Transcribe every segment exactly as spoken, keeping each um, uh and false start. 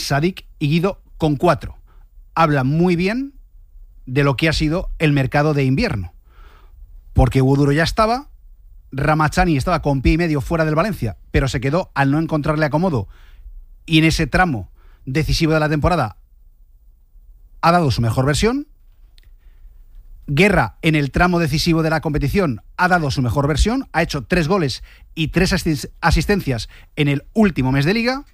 Sadik y Guido con cuatro. Habla muy bien de lo que ha sido el mercado de invierno. Porque Hugo ya estaba, Ramazani estaba con pie y medio fuera del Valencia, pero se quedó al no encontrarle acomodo, y en ese tramo decisivo de la temporada ha dado su mejor versión. Guerra, en el tramo decisivo de la competición, ha dado su mejor versión, ha hecho tres goles y tres asistencias en el último mes de liga.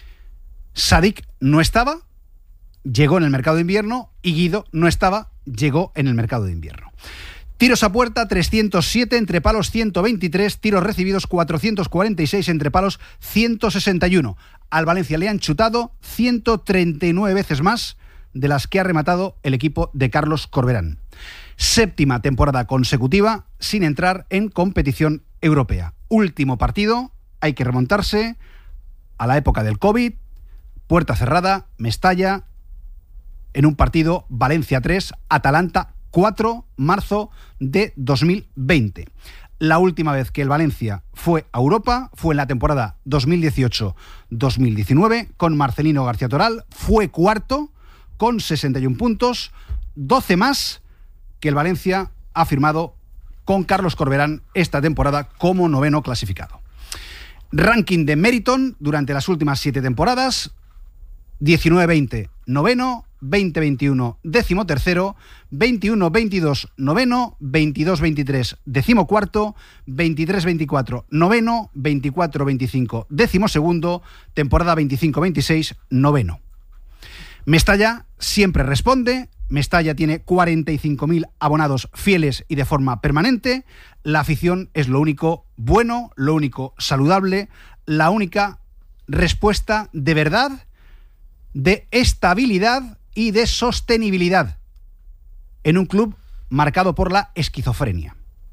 Sadik no estaba, llegó en el mercado de invierno, y Guido no estaba, llegó en el mercado de invierno. Tiros a puerta, trescientos siete, entre palos ciento veintitrés, tiros recibidos cuatrocientos cuarenta y seis, entre palos ciento sesenta y uno. Al Valencia le han chutado ciento treinta y nueve veces más de las que ha rematado el equipo de Carlos Corberán. Séptima temporada consecutiva sin entrar en competición europea. Último partido, hay que remontarse a la época del COVID, puerta cerrada, Mestalla, en un partido Valencia tres, Atalanta cuatro, marzo de dos mil veinte. La última vez que el Valencia fue a Europa fue en la temporada dos mil dieciocho dos mil diecinueve con Marcelino García Toral, fue cuarto con sesenta y uno puntos, doce más que el Valencia ha firmado con Carlos Corberán esta temporada como noveno clasificado. Ranking de Meriton durante las últimas siete temporadas: diecinueve veinte, noveno; veinte veintiuno, décimo tercero; veintiuno veintidós, noveno; veintidós veintitrés, décimo cuarto; veintitrés veinticuatro, noveno; veinticuatro veinticinco, décimo segundo; temporada veinticinco veintiséis, noveno. Mestalla siempre responde. Mestalla tiene cuarenta y cinco mil abonados fieles y de forma permanente. La afición es lo único bueno, lo único saludable, la única respuesta de verdad, de estabilidad y de sostenibilidad en un club marcado por la esquizofrenia.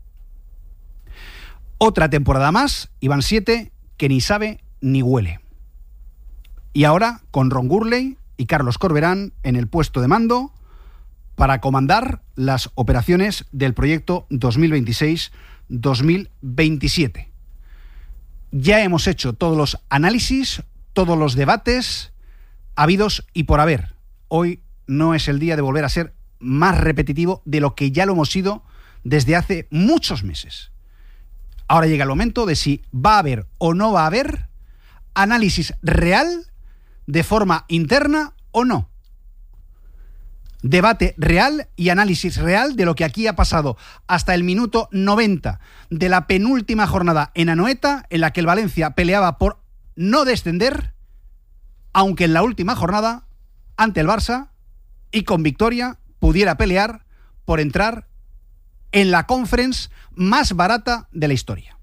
Otra temporada más, y van siete, que ni sabe ni huele. Y ahora con Ron Gurley y Carlos Corberán en el puesto de mando para comandar las operaciones del proyecto dos mil veintiséis dos mil veintisiete. Ya hemos hecho todos los análisis, todos los debates habidos y por haber. Hoy no es el día de volver a ser más repetitivo de lo que ya lo hemos sido desde hace muchos meses. Ahora llega el momento de si va a haber o no va a haber análisis real de forma interna o no. Debate real y análisis real de lo que aquí ha pasado hasta el minuto noventa de la penúltima jornada en Anoeta, en la que el Valencia peleaba por no descender, aunque en la última jornada, ante el Barça, y con victoria, pudiera pelear por entrar en la conference más barata de la historia.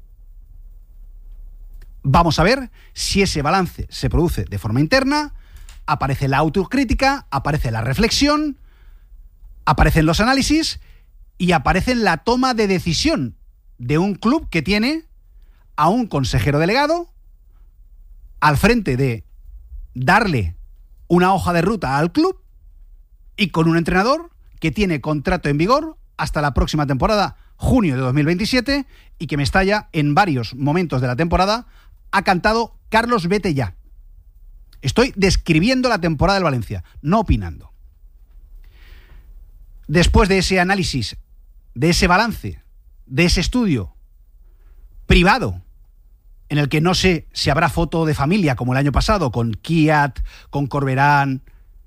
Vamos a ver si ese balance se produce de forma interna. Aparece la autocrítica, aparece la reflexión, aparecen los análisis y aparece la toma de decisión de un club que tiene a un consejero delegado al frente de darle una hoja de ruta al club y con un entrenador que tiene contrato en vigor hasta la próxima temporada, junio de dos mil veintisiete, y que Mestalla en varios momentos de la temporada ha cantado Carlos, vete ya. Estoy describiendo la temporada del Valencia, no opinando. Después de ese análisis, de ese balance, de ese estudio privado, en el que no sé si habrá foto de familia como el año pasado, con Kiat, con Corberán,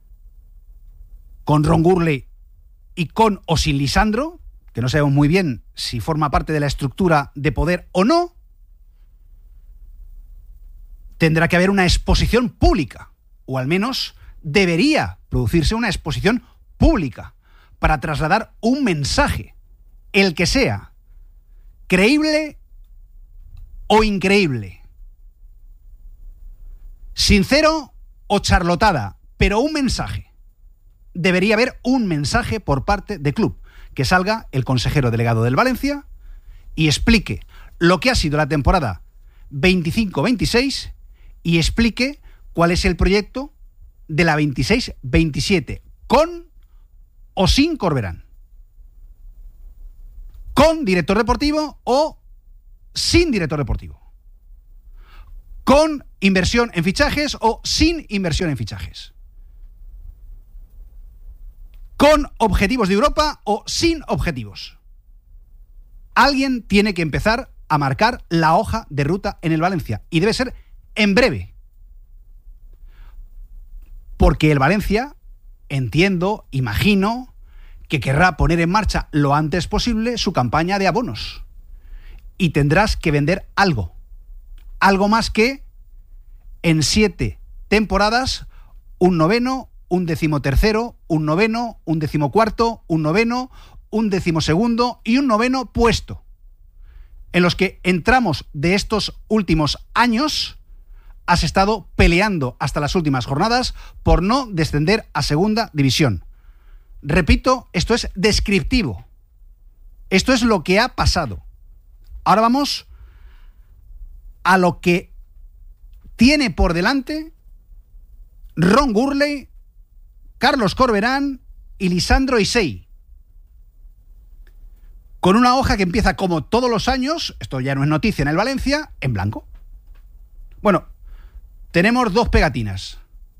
con Ron Gurley y con o sin Lisandro, que no sabemos muy bien si forma parte de la estructura de poder o no, tendrá que haber una exposición pública, o al menos debería producirse una exposición pública para trasladar un mensaje, el que sea, creíble o increíble, sincero o charlotada, pero un mensaje. Debería haber un mensaje por parte del club, que salga el consejero delegado del Valencia y explique lo que ha sido la temporada veinticinco veintiséis y explique cuál es el proyecto de la veintiséis veintisiete, con o sin Corberán, con director deportivo o sin director deportivo, ¿Con inversión en fichajes o sin inversión en fichajes? ¿Con objetivos de Europa o sin objetivos? Alguien tiene que empezar a marcar la hoja de ruta en el Valencia, y debe ser en breve. Porque el Valencia, entiendo, imagino, que querrá poner en marcha lo antes posible su campaña de abonos. Y tendrás que vender algo. Algo más que en siete temporadas un noveno, un decimotercero, un noveno, un decimocuarto, un noveno, un decimosegundo y un noveno puesto, en los que entramos de estos últimos años. Has estado peleando hasta las últimas jornadas por no descender a segunda división. Repito, esto es descriptivo. Esto es lo que ha pasado. Ahora vamos a lo que tiene por delante Ron Gurley, Carlos Corberán y Lisandro Isei. Con una hoja que empieza, como todos los años, esto ya no es noticia en el Valencia, en blanco. Bueno, tenemos dos pegatinas.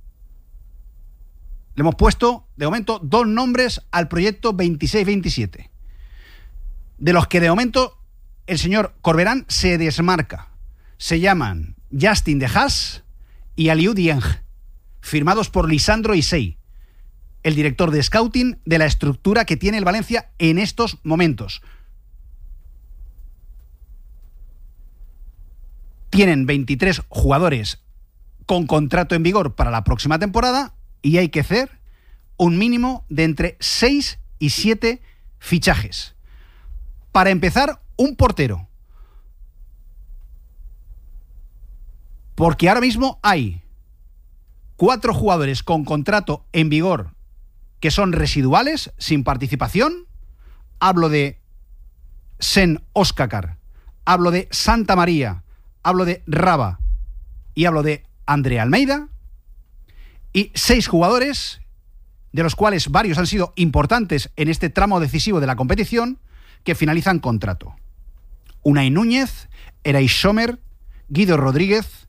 Le hemos puesto, de momento, dos nombres al proyecto veintiséis veintisiete, de los que de momento el señor Corberán se desmarca. Se llaman Justin De Haas y Aliou Dieng, firmados por Lisandro Isei, el director de scouting de la estructura que tiene el Valencia en estos momentos. Tienen veintitrés jugadores con contrato en vigor para la próxima temporada y hay que hacer un mínimo de entre seis y siete fichajes. Para empezar, un portero. Porque ahora mismo hay cuatro jugadores con contrato en vigor que son residuales, sin participación. Hablo de Sen Oskakar, hablo de Santa María, hablo de Raba y hablo de André Almeida. Y seis jugadores, de los cuales varios han sido importantes en este tramo decisivo de la competición, que finalizan contrato. Unai Núñez, Eray Sommer, Guido Rodríguez,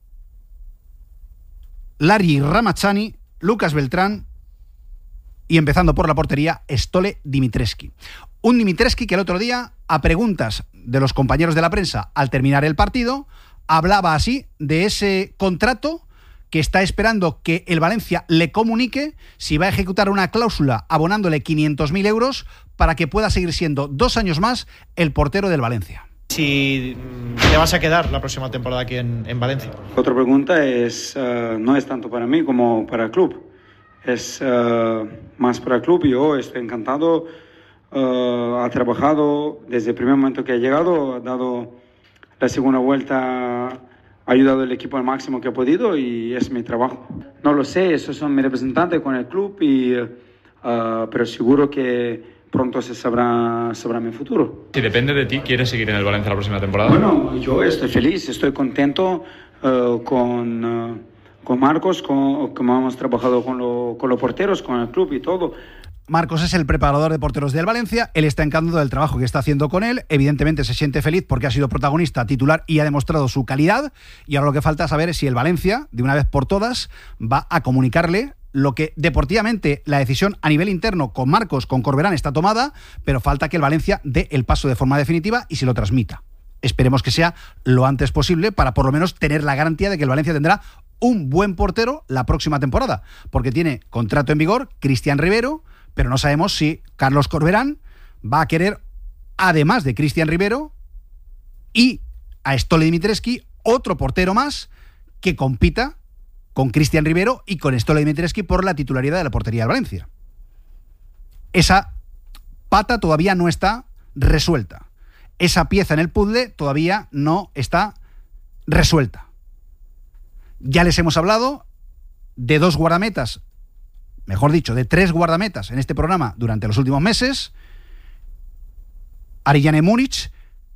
Larry Ramachani, Lucas Beltrán y, empezando por la portería, Stole Dimitrescu. Un Dimitrescu que el otro día, a preguntas de los compañeros de la prensa al terminar el partido, hablaba así de ese contrato que está esperando que el Valencia le comunique si va a ejecutar una cláusula abonándole quinientos mil euros para que pueda seguir siendo dos años más el portero del Valencia. Si te vas a quedar la próxima temporada aquí en, en Valencia. Otra pregunta es, uh, no es tanto para mí como para el club, es uh, más para el club. Yo estoy encantado, uh, ha trabajado desde el primer momento que ha llegado, ha dado la segunda vuelta, ha ayudado al equipo al máximo que ha podido y es mi trabajo. No lo sé, esos son mis representantes con el club, y, uh, pero seguro que pronto se sabrá, sabrá mi futuro. Si depende de ti, ¿quieres seguir en el Valencia la próxima temporada? Bueno, yo estoy feliz, estoy contento uh, con, uh, con Marcos, con, como hemos trabajado con, lo, con los porteros, con el club y todo. Marcos es el preparador de porteros del Valencia, él está encantado del trabajo que está haciendo con él, evidentemente se siente feliz porque ha sido protagonista, titular y ha demostrado su calidad, y ahora lo que falta es saber si el Valencia, de una vez por todas, va a comunicarle lo que deportivamente la decisión a nivel interno con Marcos, con Corberán está tomada, pero falta que el Valencia dé el paso de forma definitiva y se lo transmita. Esperemos que sea lo antes posible para por lo menos tener la garantía de que el Valencia tendrá un buen portero la próxima temporada, porque tiene contrato en vigor Cristian Rivero, pero no sabemos si Carlos Corberán va a querer, además de Cristian Rivero y a Stole Dimitrescu, otro portero más que compita con Cristian Rivero y con Stole Dimitrescu por la titularidad de la portería del Valencia. Esa pata todavía no está resuelta. Esa pieza en el puzzle todavía no está resuelta. Ya les hemos hablado de dos guardametas, mejor dicho, de tres guardametas en este programa durante los últimos meses. Ariyane Muric,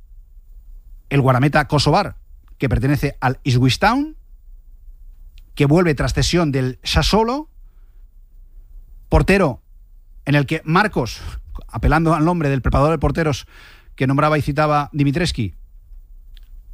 el guardameta kosovar que pertenece al Ipswich Town, que vuelve tras cesión del Sassuolo, portero en el que Marcos, apelando al nombre del preparador de porteros que nombraba y citaba Dimitrescu,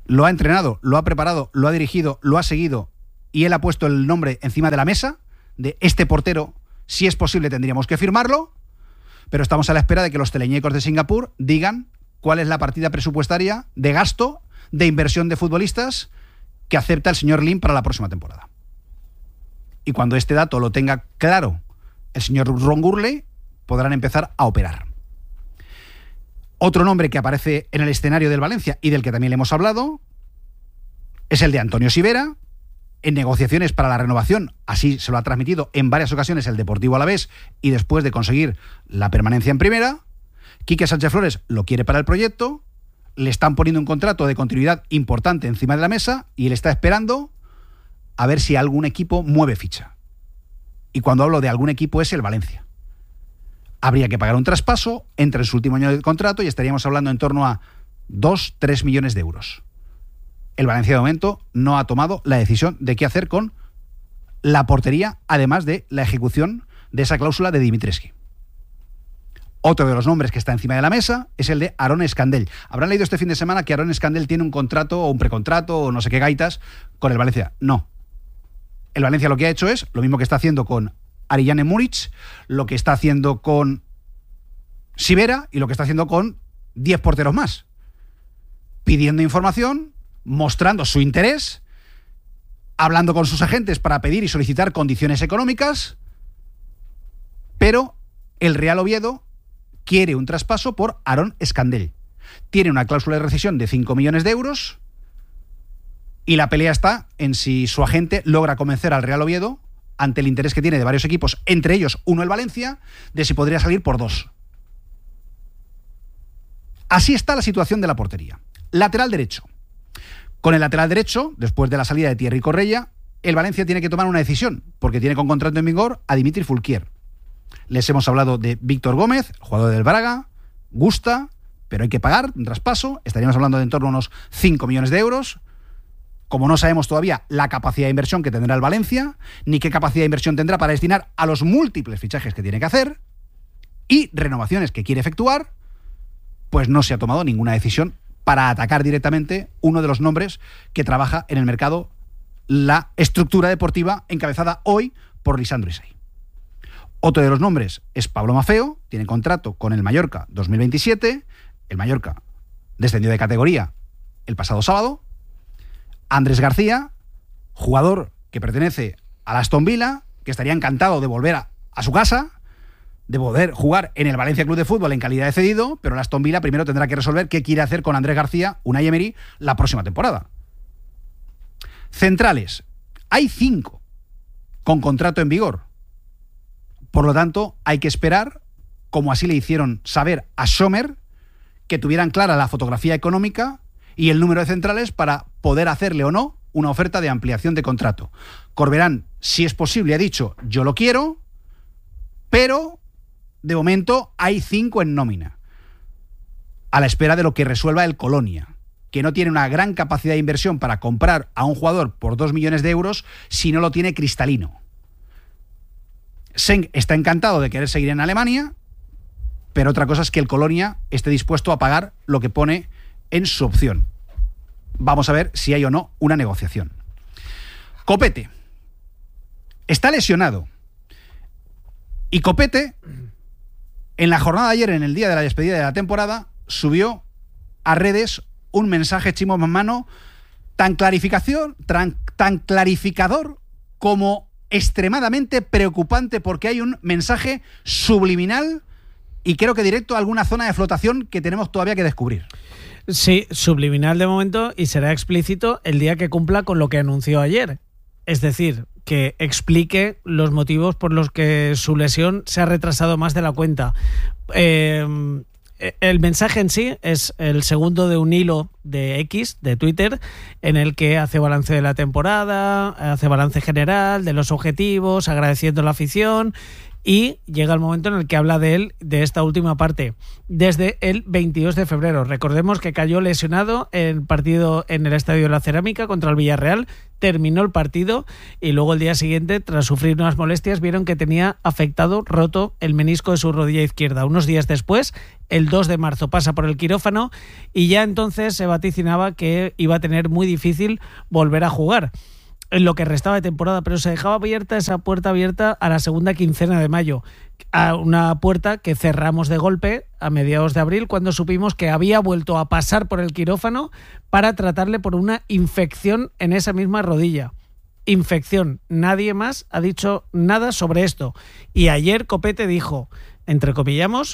lo ha entrenado, lo ha preparado, lo ha dirigido, lo ha seguido y él ha puesto el nombre encima de la mesa de este portero, si es posible tendríamos que firmarlo, pero estamos a la espera de que los teleñecos de Singapur digan cuál es la partida presupuestaria de gasto, de inversión de futbolistas que acepta el señor Lim para la próxima temporada. Y cuando este dato lo tenga claro el señor Ron Gurley, podrán empezar a operar. Otro nombre que aparece en el escenario del Valencia y del que también le hemos hablado es el de Antonio Sivera, en negociaciones para la renovación, así se lo ha transmitido en varias ocasiones el Deportivo Alavés y después de conseguir la permanencia en primera. Quique Sánchez Flores lo quiere para el proyecto, le están poniendo un contrato de continuidad importante encima de la mesa y él está esperando a ver si algún equipo mueve ficha. Y cuando hablo de algún equipo es el Valencia. Habría que pagar un traspaso, entra en su último año de contrato y estaríamos hablando en torno a dos a tres millones de euros. El Valencia de momento no ha tomado la decisión de qué hacer con la portería, además de la ejecución de esa cláusula de Dimitrescu. Otro de los nombres que está encima de la mesa es el de Aarón Escandell. Habrán leído este fin de semana que Aarón Escandell tiene un contrato o un precontrato o no sé qué gaitas con el Valencia. No. El Valencia lo que ha hecho es lo mismo que está haciendo con Ariyane Muric, lo que está haciendo con Sivera y lo que está haciendo con diez porteros más. Pidiendo información, mostrando su interés, hablando con sus agentes para pedir y solicitar condiciones económicas, pero el Real Oviedo quiere un traspaso por Aarón Escandell. Tiene una cláusula de rescisión de cinco millones de euros y la pelea está en si su agente logra convencer al Real Oviedo, ante el interés que tiene de varios equipos, entre ellos uno el Valencia, de si podría salir por dos. Así está la situación de la portería. Lateral derecho. Con el lateral derecho, después de la salida de Thierry Correia, el Valencia tiene que tomar una decisión, porque tiene con contrato en vigor a Dimitri Fulquier. Les hemos hablado de Víctor Gómez, jugador del Braga, gusta, pero hay que pagar un traspaso, estaríamos hablando de en torno a unos cinco millones de euros. Como no sabemos todavía la capacidad de inversión que tendrá el Valencia, ni qué capacidad de inversión tendrá para destinar a los múltiples fichajes que tiene que hacer y renovaciones que quiere efectuar, pues no se ha tomado ninguna decisión para atacar directamente uno de los nombres que trabaja en el mercado la estructura deportiva encabezada hoy por Lisandro Isay. Otro de los nombres es Pablo Maffeo, tiene contrato con el Mallorca dos mil veintisiete, el Mallorca descendió de categoría el pasado sábado. Andrés García, jugador que pertenece al Aston Villa, que estaría encantado de volver a, a su casa, de poder jugar en el Valencia Club de Fútbol en calidad de cedido, pero el Aston Villa primero tendrá que resolver qué quiere hacer con Andrés García, Unai Emery, la próxima temporada. Centrales. Hay cinco con contrato en vigor. Por lo tanto, hay que esperar, como así le hicieron saber a Sommer, que tuvieran clara la fotografía económica y el número de centrales para poder hacerle o no una oferta de ampliación de contrato. Corberán, si es posible, ha dicho, yo lo quiero, pero de momento hay cinco en nómina, a la espera de lo que resuelva el Colonia, que no tiene una gran capacidad de inversión para comprar a un jugador por dos millones de euros si no lo tiene cristalino. Seng está encantado de querer seguir en Alemania, pero otra cosa es que el Colonia esté dispuesto a pagar lo que pone en su opción. Vamos a ver si hay o no una negociación. Copete está lesionado y Copete en la jornada de ayer, en el día de la despedida de la temporada, subió a redes un mensaje Chimo Mamano tan clarificación, tan, tan clarificador como extremadamente preocupante, porque hay un mensaje subliminal y creo que directo a alguna zona de flotación que tenemos todavía que descubrir. Sí, subliminal de momento, y será explícito el día que cumpla con lo que anunció ayer. Es decir, que explique los motivos por los que su lesión se ha retrasado más de la cuenta. Eh, el mensaje en sí es el segundo de un hilo de X, de Twitter, en el que hace balance de la temporada, hace balance general de los objetivos, agradeciendo a la afición y llega el momento en el que habla de él, de esta última parte, desde el veintidós de febrero. Recordemos que cayó lesionado en el partido en el Estadio de la Cerámica contra el Villarreal, terminó el partido y luego el día siguiente, tras sufrir unas molestias, vieron que tenía afectado, roto el menisco de su rodilla izquierda. Unos días después, el dos de marzo, pasa por el quirófano y ya entonces se vaticinaba que iba a tener muy difícil volver a jugar en lo que restaba de temporada, pero se dejaba abierta esa puerta abierta a la segunda quincena de mayo, a una puerta que cerramos de golpe a mediados de abril cuando supimos que había vuelto a pasar por el quirófano para tratarle por una infección en esa misma rodilla. Infección. Nadie más ha dicho nada sobre esto. Y ayer Copete dijo, entrecomillamos,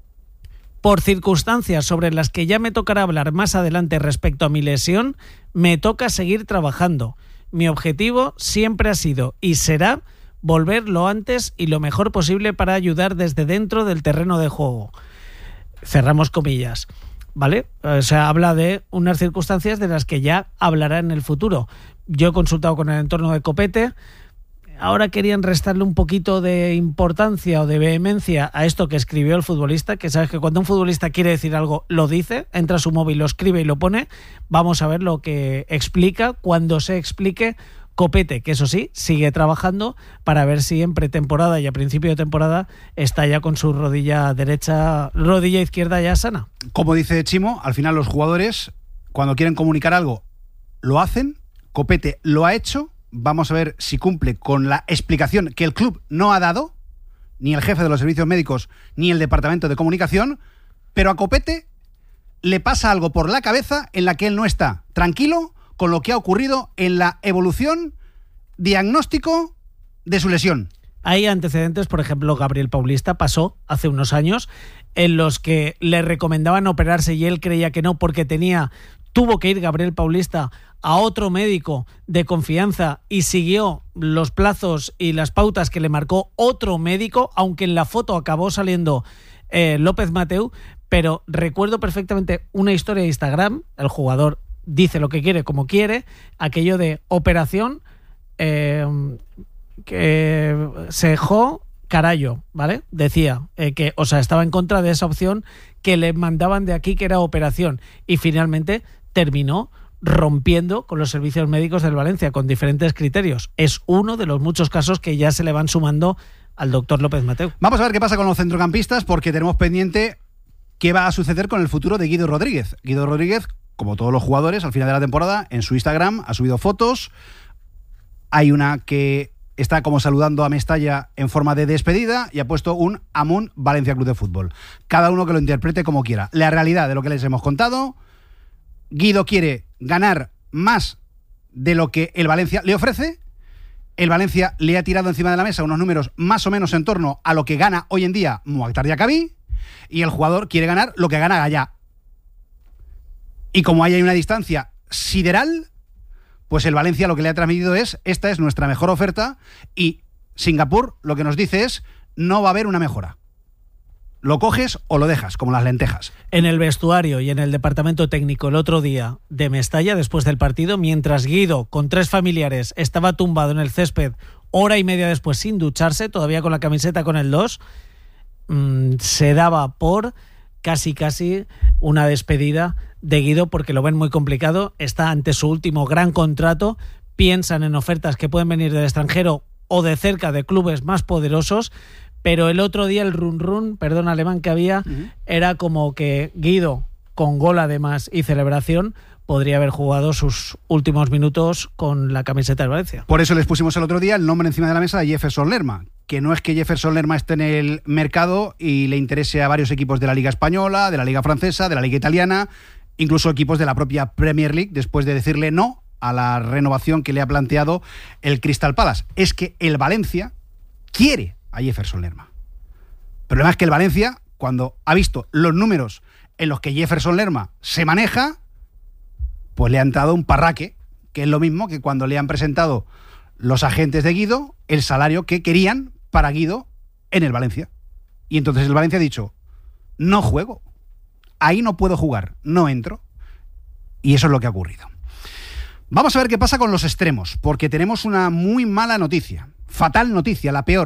por circunstancias sobre las que ya me tocará hablar más adelante respecto a mi lesión, me toca seguir trabajando. Mi objetivo siempre ha sido y será volver lo antes y lo mejor posible para ayudar desde dentro del terreno de juego. Cerramos comillas, ¿vale? O sea, habla de unas circunstancias de las que ya hablará en el futuro. Yo he consultado con el entorno de Copete. Ahora querían restarle un poquito de importancia o de vehemencia a esto que escribió el futbolista, que sabes que cuando un futbolista quiere decir algo, lo dice, entra a su móvil, lo escribe y lo pone. Vamos a ver lo que explica cuando se explique Copete, que eso sí, sigue trabajando para ver si en pretemporada y a principio de temporada está ya con su rodilla derecha, rodilla izquierda ya sana. Como dice Chimo, al final los jugadores, cuando quieren comunicar algo, lo hacen. Copete lo ha hecho. Vamos a ver si cumple con la explicación que el club no ha dado, ni el jefe de los servicios médicos, ni el departamento de comunicación, pero a Copete le pasa algo por la cabeza en la que él no está tranquilo con lo que ha ocurrido en la evolución diagnóstico de su lesión. Hay antecedentes, por ejemplo, Gabriel Paulista pasó hace unos años en los que le recomendaban operarse y él creía que no porque tenía, tuvo que ir Gabriel Paulista a otro médico de confianza y siguió los plazos y las pautas que le marcó otro médico, aunque en la foto acabó saliendo eh, López Mateu, pero recuerdo perfectamente una historia de Instagram, el jugador dice lo que quiere como quiere, aquello de operación eh, que se dejó Carallo, ¿vale? Decía eh, que, o sea, estaba en contra de esa opción que le mandaban de aquí, que era operación, y finalmente terminó rompiendo con los servicios médicos del Valencia con diferentes criterios. Es uno de los muchos casos que ya se le van sumando al doctor López Mateu. Vamos a ver qué pasa con los centrocampistas, porque tenemos pendiente qué va a suceder con el futuro de Guido Rodríguez. Guido Rodríguez, como todos los jugadores, al final de la temporada, en su Instagram ha subido fotos. Hay una que está como saludando a Mestalla en forma de despedida y ha puesto un Amun Valencia Club de Fútbol. Cada uno que lo interprete como quiera. La realidad de lo que les hemos contado: Guido quiere ganar más de lo que el Valencia le ofrece. El Valencia le ha tirado encima de la mesa unos números más o menos en torno a lo que gana hoy en día Mokhtar Diakhaby, y el jugador quiere ganar lo que gana Gallá. Y como ahí hay una distancia sideral, pues el Valencia lo que le ha transmitido es: esta es nuestra mejor oferta, y Singapur lo que nos dice es: no va a haber una mejora. Lo coges o lo dejas, como las lentejas. En el vestuario y en el departamento técnico el otro día de Mestalla, después del partido, mientras Guido, con tres familiares, estaba tumbado en el césped hora y media después sin ducharse, todavía con la camiseta con el dos, mmm, se daba por casi casi una despedida de Guido, porque lo ven muy complicado, está ante su último gran contrato, piensan en ofertas que pueden venir del extranjero o de cerca de clubes más poderosos. Pero el otro día el run run, perdón, alemán que había, uh-huh. era como que Guido, con gol además y celebración, podría haber jugado sus últimos minutos con la camiseta del Valencia. Por eso les pusimos el otro día el nombre encima de la mesa de Jefferson Lerma, que no es que Jefferson Lerma esté en el mercado y le interese a varios equipos de la Liga Española, de la Liga Francesa, de la Liga Italiana, incluso equipos de la propia Premier League, después de decirle no a la renovación que le ha planteado el Crystal Palace. Es que el Valencia quiere a Jefferson Lerma. El problema es que el Valencia, cuando ha visto los números en los que Jefferson Lerma se maneja, pues le han dado un parraque, que es lo mismo que cuando le han presentado los agentes de Guido el salario que querían para Guido en el Valencia. Y entonces el Valencia ha dicho: no juego, ahí no puedo jugar, no entro. Y eso es lo que ha ocurrido. Vamos a ver qué pasa con los extremos, porque tenemos una muy mala noticia, fatal noticia, la peor.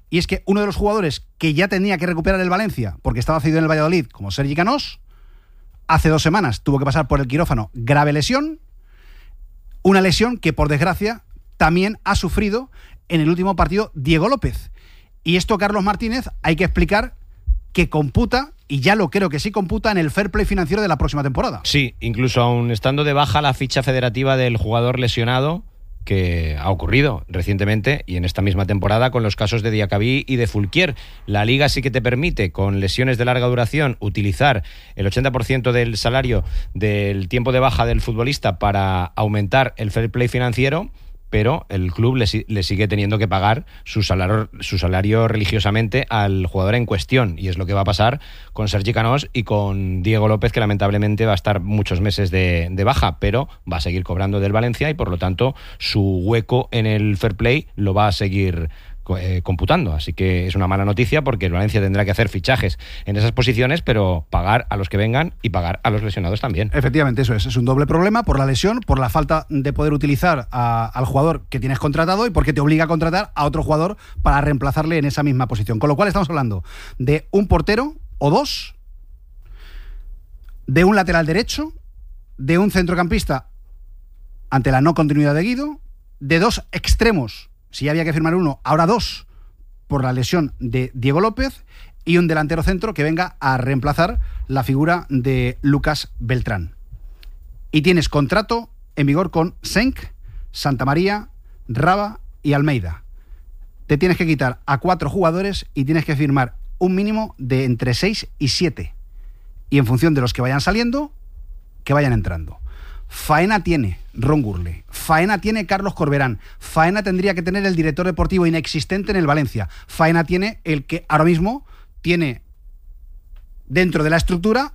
y es que uno de los jugadores que ya tenía que recuperar el Valencia, porque estaba cedido en el Valladolid, como Sergi Canós, hace dos semanas tuvo que pasar por el quirófano, grave lesión, una lesión que por desgracia también ha sufrido en el último partido Diego López. Y esto, Carlos Martínez, hay que explicar que computa, y ya lo creo que sí computa, en el fair play financiero de la próxima temporada. Sí, incluso aún estando de baja la ficha federativa del jugador lesionado, que ha ocurrido recientemente y en esta misma temporada con los casos de Diacabí y de Fulquier. La Liga sí que te permite, con lesiones de larga duración, utilizar el ochenta por ciento del salario del tiempo de baja del futbolista para aumentar el fair play financiero, pero el club le, le sigue teniendo que pagar su salario, su salario religiosamente al jugador en cuestión, y es lo que va a pasar con Sergi Canós y con Diego López, que lamentablemente va a estar muchos meses de, de baja, pero va a seguir cobrando del Valencia y por lo tanto su hueco en el fair play lo va a seguir eh, computando. Así que es una mala noticia, porque el Valencia tendrá que hacer fichajes en esas posiciones, pero pagar a los que vengan y pagar a los lesionados también. Efectivamente, eso es. Es un doble problema por la lesión, por la falta de poder utilizar a, al jugador que tienes contratado y porque te obliga a contratar a otro jugador para reemplazarle en esa misma posición. Con lo cual estamos hablando de un portero o dos, de un lateral derecho, de un centrocampista ante la no continuidad de Guido, de dos extremos, si había que firmar uno, ahora dos, por la lesión de Diego López, y un delantero centro que venga a reemplazar la figura de Lucas Beltrán. Y tienes contrato en vigor con Senk, Santamaría, Raba y Almeida. Te tienes que quitar a cuatro jugadores y tienes que firmar un mínimo de entre seis y siete. Y en función de los que vayan saliendo, que vayan entrando. Faena tiene Ron Gurle, faena tiene Carlos Corberán, faena tendría que tener el director deportivo inexistente en el Valencia, faena tiene el que ahora mismo tiene dentro de la estructura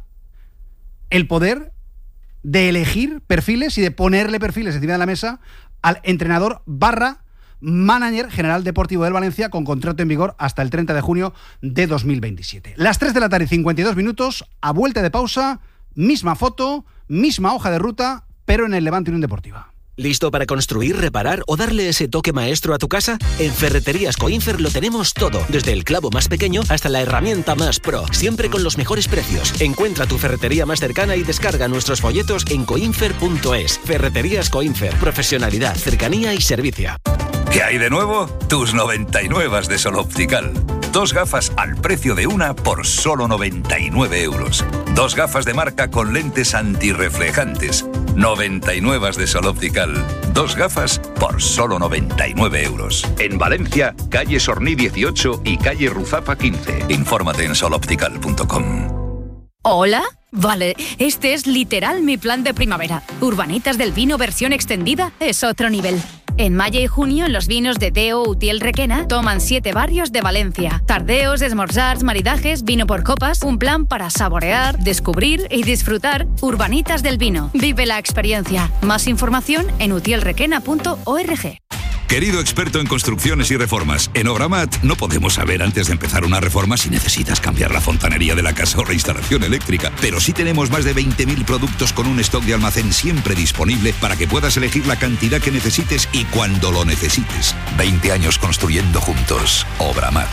el poder de elegir perfiles y de ponerle perfiles encima de la mesa al entrenador barra manager general deportivo del Valencia, con contrato en vigor hasta el treinta de junio de dos mil veintisiete. Las tres de la tarde y cincuenta y dos minutos, a vuelta de pausa, misma foto, misma hoja de ruta, pero en el Levante Unión Deportiva. ¿Listo para construir, reparar o darle ese toque maestro a tu casa? En Ferreterías Coinfer lo tenemos todo, desde el clavo más pequeño hasta la herramienta más pro, siempre con los mejores precios. Encuentra tu ferretería más cercana y descarga nuestros folletos en coinfer punto es. Ferreterías Coinfer, profesionalidad, cercanía y servicio. ¿Qué hay de nuevo? Tus noventa y nueve de Sol Optical. Dos gafas al precio de una por solo noventa y nueve euros. Dos gafas de marca con lentes antirreflejantes. noventa y nueve de Sol Optical. Dos gafas por solo noventa y nueve euros. En Valencia, calle Sorní dieciocho y calle Ruzafa quince. Infórmate en sol optical punto com. ¿Hola? Vale, este es literal mi plan de primavera. Urbanitas del Vino versión extendida es otro nivel. En mayo y junio, los vinos de Deo Utiel Requena toman siete barrios de Valencia. Tardeos, esmorzars, maridajes, vino por copas, un plan para saborear, descubrir y disfrutar. Urbanitas del Vino. Vive la experiencia. Más información en utiel requena punto org. Querido experto en construcciones y reformas, en Obramat no podemos saber antes de empezar una reforma si necesitas cambiar la fontanería de la casa o la instalación eléctrica, pero sí tenemos más de veinte mil productos con un stock de almacén siempre disponible para que puedas elegir la cantidad que necesites y cuando lo necesites. veinte años construyendo juntos. Obramat.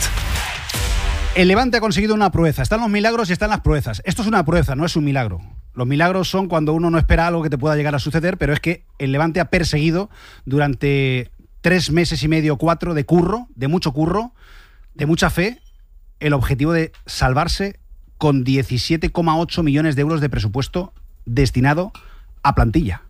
El Levante ha conseguido una proeza. Están los milagros y están las proezas. Esto es una proeza, no es un milagro. Los milagros son cuando uno no espera algo que te pueda llegar a suceder, pero es que el Levante ha perseguido durante tres meses y medio, cuatro, de curro, de mucho curro, de mucha fe, el objetivo de salvarse con diecisiete coma ocho millones de euros de presupuesto destinado a plantilla.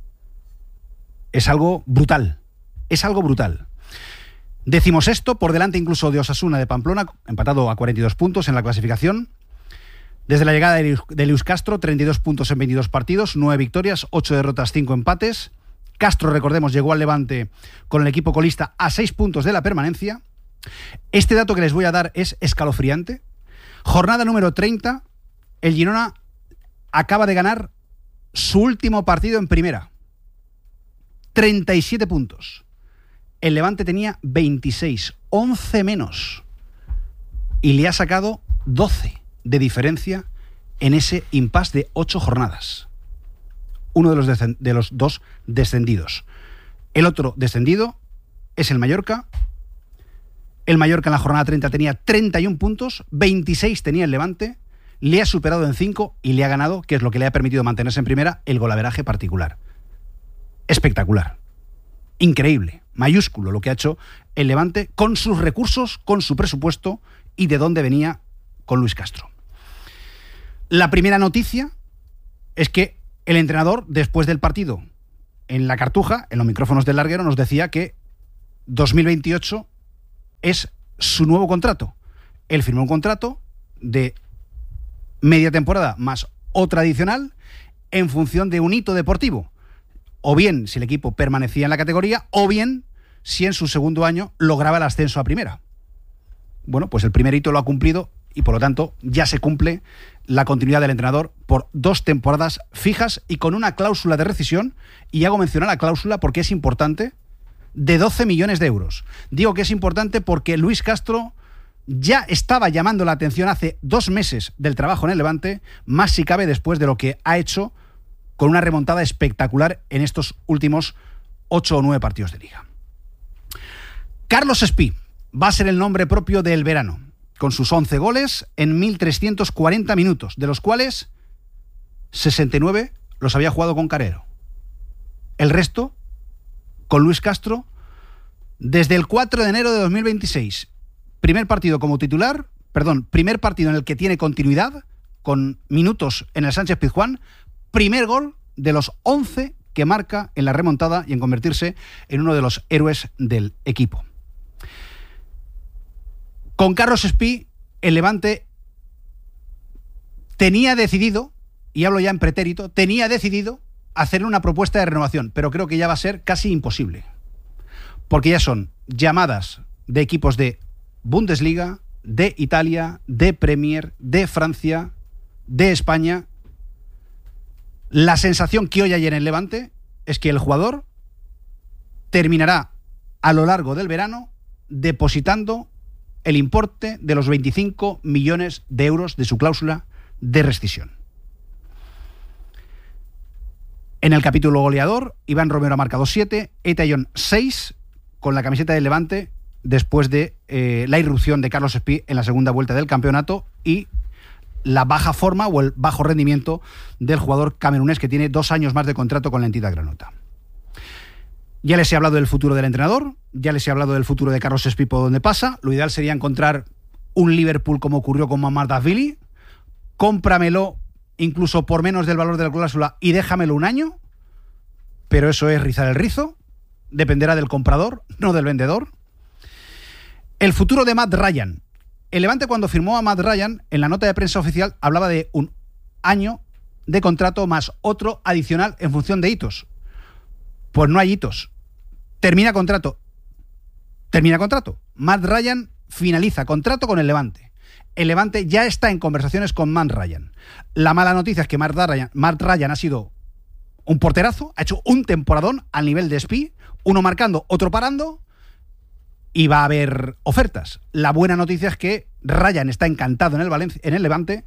Es algo brutal, es algo brutal. Decimos esto por delante incluso de Osasuna de Pamplona, empatado a cuarenta y dos puntos en la clasificación. Desde la llegada de Luis Castro, treinta y dos puntos en veintidós partidos, nueve victorias, ocho derrotas, cinco empates. Castro, recordemos, llegó al Levante con el equipo colista a seis puntos de la permanencia. Este dato que les voy a dar es escalofriante. Jornada número treinta, el Girona acaba de ganar su último partido en primera. treinta y siete puntos. El Levante tenía veintiséis, once menos. Y le ha sacado doce de diferencia en ese impasse de ocho jornadas. Uno de los, descend- de los dos descendidos. El otro descendido es el Mallorca, El Mallorca en la jornada treinta tenía treinta y un puntos, veintiséis tenía el Levante, le ha superado en cinco y le ha ganado, que es lo que le ha permitido mantenerse en primera, el golaveraje particular. Espectacular. Increíble. Mayúsculo lo que ha hecho el Levante con sus recursos, con su presupuesto y de dónde venía con Luis Castro. La primera noticia es que el entrenador, después del partido en la Cartuja, en los micrófonos del larguero, nos decía que dos mil veintiocho es su nuevo contrato. Él firmó un contrato de media temporada más otra adicional en función de un hito deportivo. O bien si el equipo permanecía en la categoría, o bien si en su segundo año lograba el ascenso a primera. Bueno, pues el primer hito lo ha cumplido y por lo tanto ya se cumple la continuidad del entrenador por dos temporadas fijas y con una cláusula de rescisión, y hago mención a la cláusula porque es importante, de doce millones de euros. Digo que es importante porque Luis Castro ya estaba llamando la atención hace dos meses del trabajo en el Levante, más si cabe después de lo que ha hecho con una remontada espectacular en estos últimos ocho o nueve partidos de Liga. Carlos Espí va a ser el nombre propio del verano, con sus once goles en mil trescientos cuarenta minutos, de los cuales sesenta y nueve los había jugado con Carrero. El resto, con Luis Castro, desde el cuatro de enero de dos mil veintiséis. Primer partido como titular, perdón, primer partido en el que tiene continuidad, con minutos en el Sánchez Pizjuán, primer gol de los once que marca en la remontada y en convertirse en uno de los héroes del equipo. Con Carlos Espí, el Levante tenía decidido, y hablo ya en pretérito, tenía decidido hacer una propuesta de renovación, pero creo que ya va a ser casi imposible, porque ya son llamadas de equipos de Bundesliga, de Italia, de Premier, de Francia, de España. La sensación que hoy hay en el Levante es que el jugador terminará a lo largo del verano depositando el importe de los veinticinco millones de euros de su cláusula de rescisión. En el capítulo goleador, Iván Romero ha marcado siete, Etayón seis, con la camiseta del Levante, después de eh, la irrupción de Carlos Espí en la segunda vuelta del campeonato y la baja forma o el bajo rendimiento del jugador camerunés, que tiene dos años más de contrato con la entidad granota. Ya les he hablado del futuro del entrenador, ya les he hablado del futuro de Carlos Espí por donde pasa. Lo ideal sería encontrar un Liverpool como ocurrió con Mamardashvili. Cómpramelo incluso por menos del valor de la cláusula y déjamelo un año, pero eso es rizar el rizo. Dependerá del comprador, no del vendedor. El futuro de Matt Ryan. El Levante, cuando firmó a Matt Ryan, en la nota de prensa oficial hablaba de un año de contrato más otro adicional en función de hitos. Pues no hay hitos. Termina contrato. Termina contrato. Matt Ryan finaliza contrato con el Levante. El Levante ya está en conversaciones con Matt Ryan. La mala noticia es que Matt Ryan, Matt Ryan ha sido un porterazo, ha hecho un temporadón al nivel de Espí, uno marcando, otro parando, y va a haber ofertas. La buena noticia es que Ryan está encantado en el, Valencia, en el Levante,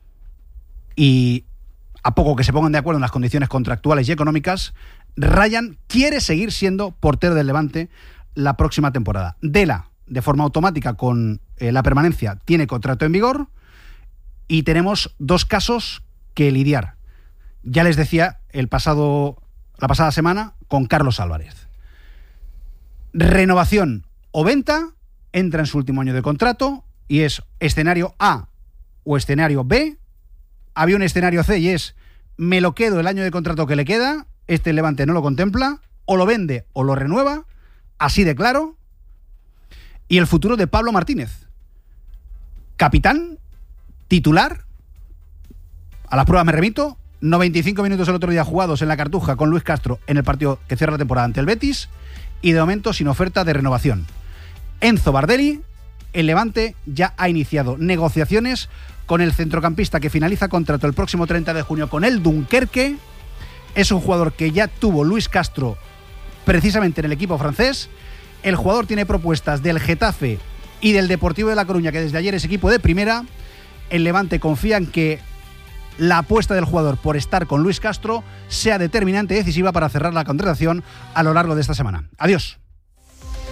y a poco que se pongan de acuerdo en las condiciones contractuales y económicas, Ryan quiere seguir siendo portero del Levante la próxima temporada. Dela, de forma automática con eh, la permanencia, tiene contrato en vigor, y tenemos dos casos que lidiar. Ya les decía el pasado, la pasada semana con Carlos Álvarez. Renovación o venta, entra en su último año de contrato y es escenario A o escenario B. Había un escenario C y es: me lo quedo el año de contrato que le queda, este Levante no lo contempla, o lo vende o lo renueva, así de claro. Y el futuro de Pablo Martínez, capitán, titular, a las pruebas me remito, noventa y cinco minutos el otro día jugados en la Cartuja con Luis Castro en el partido que cierra la temporada ante el Betis, y de momento sin oferta de renovación. Enzo Bardelli, el Levante ya ha iniciado negociaciones con el centrocampista que finaliza contrato el próximo treinta de junio con el Dunkerque. Es un jugador que ya tuvo Luis Castro precisamente en el equipo francés. El jugador tiene propuestas del Getafe y del Deportivo de La Coruña, que desde ayer es equipo de primera. El Levante confía en que la apuesta del jugador por estar con Luis Castro sea determinante y decisiva para cerrar la contratación a lo largo de esta semana. Adiós.